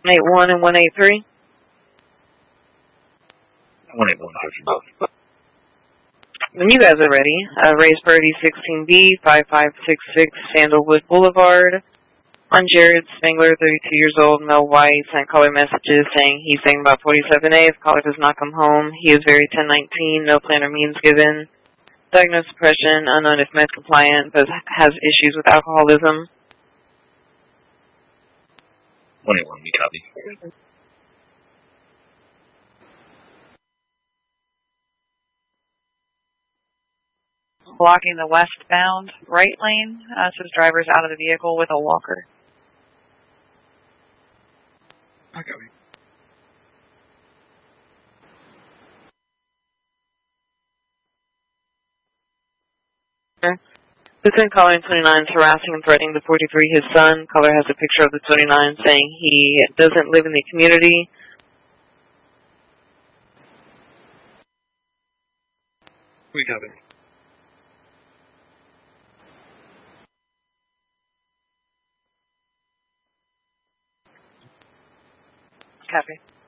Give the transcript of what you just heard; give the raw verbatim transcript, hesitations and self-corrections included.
one eight one and one eight three. one eight one, copy both. When you guys are ready, uh, raise Birdie sixteen B, five five six six Sandalwood Boulevard. On Jared Spangler, thirty-two years old, male white, sent caller messages saying he's saying about forty-seven A. If caller does not come home, he is very ten nineteen, no plan or means given. Diagnosed depression, unknown if med compliant, but has issues with alcoholism. one eight one, we copy. Blocking the westbound right lane, uh, says driver's out of the vehicle with a walker. I copy. Lieutenant caller in twenty-nine is harassing and threatening the forty-three, his son. Caller has a picture of the twenty-nine saying he doesn't live in the community. We copy. Copy.